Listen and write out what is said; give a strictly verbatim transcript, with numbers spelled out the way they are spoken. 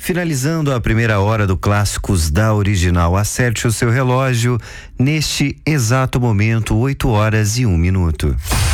Finalizando a primeira hora do Clássicos da Original. Acerte o seu relógio neste exato momento, oito horas e um minuto.